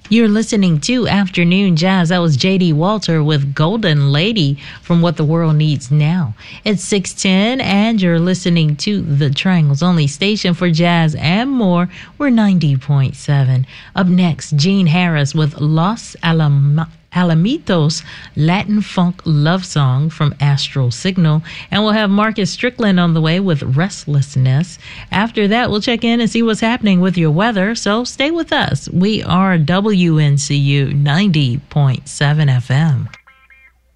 You're listening to Afternoon Jazz. That was J.D. Walter with Golden Lady from What the World Needs Now. It's 6:10, and you're listening to the Triangle's only station for jazz and more. We're 90.7. Up next, Gene Harris with Los Alamitos Latin Funk Love Song from Astral Signal. And we'll have Marcus Strickland on the way with Restlessness. After that, we'll check in and see what's happening with your weather. So stay with us. We are WNCU 90.7 FM.